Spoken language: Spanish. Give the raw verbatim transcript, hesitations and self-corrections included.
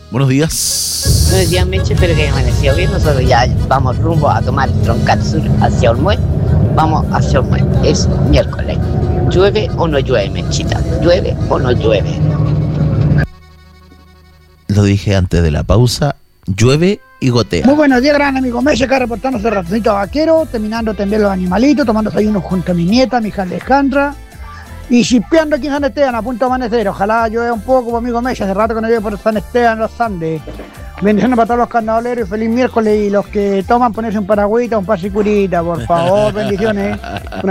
Buenos días. Buenos días, Meche, espero que haya amanecido bien. Nosotros ya vamos rumbo a tomar Troncal Sur hacia Olmué. Vamos hacia Olmué. Es miércoles. ¿Llueve o no llueve, Mechita? ¿Llueve o no llueve? Lo dije antes de la pausa. Llueve y gotea. Muy buenos días, gran amigo Meche, acá reportándose Ratonito Vaquero, terminando de atender los animalitos, tomando desayuno junto a mi nieta, mi hija Alejandra, y shipeando aquí en San Esteban, a punto de amanecer. Ojalá llueva un poco, pues, amigo Meche, hace rato que no llueve por San Esteban, los Andes. Bendiciones para todos los carnavaleros y feliz miércoles, y los que toman ponerse un paragüita, un pasicurita, por favor, bendiciones.